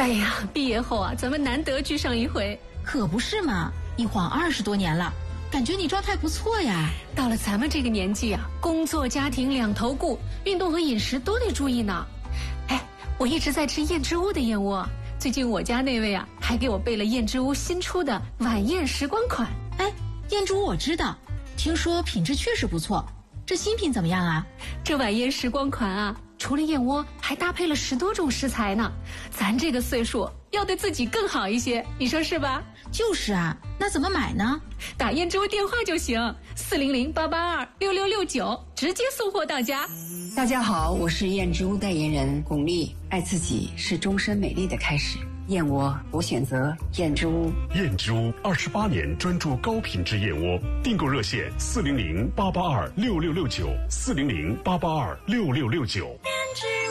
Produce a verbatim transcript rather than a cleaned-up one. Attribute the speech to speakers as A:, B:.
A: 哎呀，毕业后啊，咱们难得聚上一回。
B: 可不是嘛，一晃二十多年了，感觉你状态不错呀。
A: 到了咱们这个年纪啊，工作家庭两头顾，运动和饮食都得注意呢。哎，我一直在吃燕之屋的燕窝，最近我家那位啊，还给我备了燕之屋新出的晚宴时光款。
B: 哎，燕之屋我知道，听说品质确实不错。这新品怎么样啊？
A: 这晚宴时光款啊，除了燕窝，还搭配了十多种食材呢。咱这个岁数要对自己更好一些，你说是吧？
B: 就是啊，那怎么买呢？
A: 打燕之屋电话就行，四零零八八二六六六九，直接送货到家。
C: 大家好，我是燕之屋代言人巩俐。爱自己是终身美丽的开始，燕窝我选择燕之屋。
D: 燕之屋二十八年专注高品质燕窝，订购热线四零零八八二六六六九，四零零八八二六六六九。